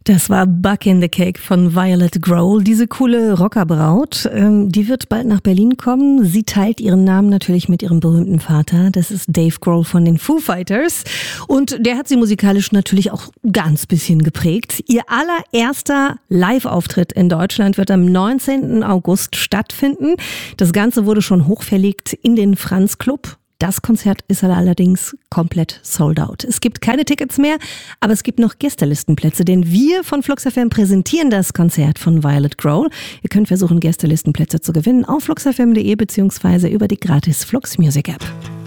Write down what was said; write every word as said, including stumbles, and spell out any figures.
Das war Buck in the Cake von Violet Grohl. Diese coole Rockerbraut, ähm, die wird bald nach Berlin kommen. Sie teilt ihren Namen natürlich mit ihrem berühmten Vater. Das ist Dave Grohl von den Foo Fighters. Und der hat sie musikalisch natürlich auch ganz bisschen geprägt. Ihr allererster Live-Auftritt in Deutschland wird am neunzehnten August stattfinden. Das Ganze wurde schon hochverlegt in den Franz Club. Das Konzert ist allerdings komplett sold out. Es gibt keine Tickets mehr, aber es gibt noch Gästelistenplätze, denn wir von Flux F M präsentieren das Konzert von Violet Grohl. Ihr könnt versuchen, Gästelistenplätze zu gewinnen auf flux f m punkt d e beziehungsweise über die gratis Flux Music App.